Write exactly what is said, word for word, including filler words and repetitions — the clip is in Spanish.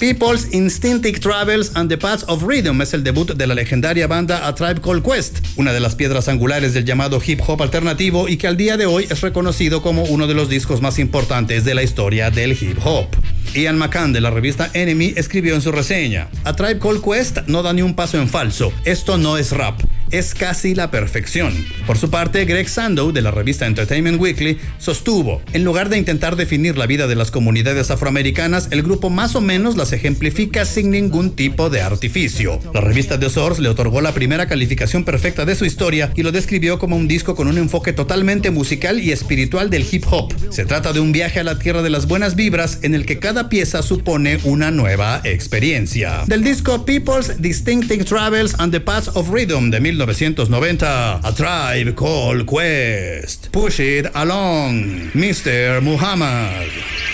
People's Instinctive Travels and the Paths of Rhythm es el debut de la legendaria banda A Tribe Called Quest, una de las piedras angulares del llamado hip hop alternativo y que al día de hoy es reconocido como uno de los discos más importantes de la historia del hip hop. Ian McCann de la revista Enemy escribió en su reseña: A Tribe Called Quest no da ni un paso en falso, esto no es rap, es casi la perfección. Por su parte, Greg Sandow de la revista Entertainment Weekly sostuvo: en lugar de intentar definir la vida de las comunidades afroamericanas, el grupo más o menos las ejemplifica sin ningún tipo de artificio. La revista The Source le otorgó la primera calificación perfecta de su historia y lo describió como un disco con un enfoque totalmente musical y espiritual del hip hop. Se trata de un viaje a la tierra de las buenas vibras en el que cada pieza supone una nueva experiencia. Del disco People's Distinctive Travels and the Paths of Rhythm de mil novecientos noventa, A Tribe Called Quest. Push It Along, mister Muhammad.